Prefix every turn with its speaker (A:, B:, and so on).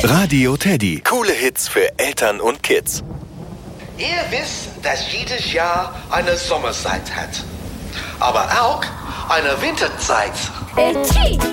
A: Radio Teddy. Coole Hits für Eltern und Kids.
B: Ihr wisst, dass jedes Jahr eine Sommerzeit hat. Aber auch eine Winterzeit.